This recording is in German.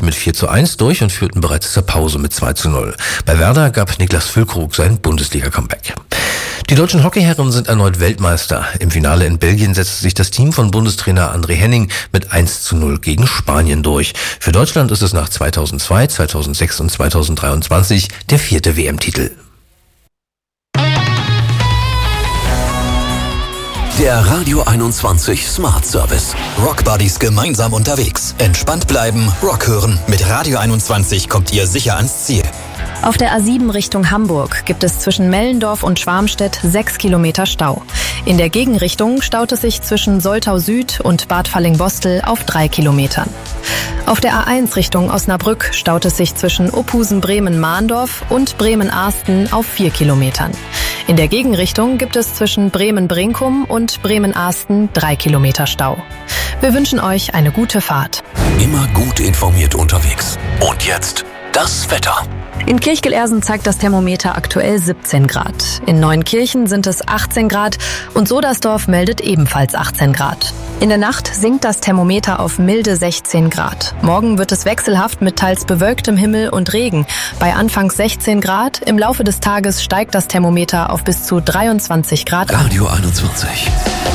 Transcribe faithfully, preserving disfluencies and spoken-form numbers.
sich mit vier zu eins durch und führten bereits zur Pause mit zwei zu null. Bei Werder gab Niklas Füllkrug sein Bundesliga-Comeback. Die deutschen Hockeyherren sind erneut Weltmeister. Im Finale in Belgien setzte sich das Team von Bundestrainer André Henning mit eins zu null gegen Spanien durch. Für Deutschland ist es nach zweitausendzwei, zweitausendsechs und zweitausenddreiundzwanzig der vierte W M-Titel. Der Radio einundzwanzig Smart Service. Rock Buddies gemeinsam unterwegs. Entspannt bleiben, Rock hören. Mit Radio einundzwanzig kommt ihr sicher ans Ziel. Auf der A sieben Richtung Hamburg gibt es zwischen Mellendorf und Schwarmstedt sechs Kilometer Stau. In der Gegenrichtung staut es sich zwischen Soltau Süd und Bad Fallingbostel auf drei Kilometern. Auf der A eins Richtung Osnabrück staut es sich zwischen Opusen-Bremen-Mahndorf und Bremen-Ahsten auf vier Kilometern. In der Gegenrichtung gibt es zwischen Bremen-Brinkum und Bremen-Ahsten drei Kilometer Stau. Wir wünschen euch eine gute Fahrt. Immer gut informiert unterwegs. Und jetzt das Wetter. In Kirchgelersen zeigt das Thermometer aktuell siebzehn Grad. In Neunkirchen sind es achtzehn Grad und Sodersdorf meldet ebenfalls achtzehn Grad. In der Nacht sinkt das Thermometer auf milde sechzehn Grad. Morgen wird es wechselhaft mit teils bewölktem Himmel und Regen. Bei anfangs sechzehn Grad, im Laufe des Tages steigt das Thermometer auf bis zu dreiundzwanzig Grad an. Radio einundzwanzig.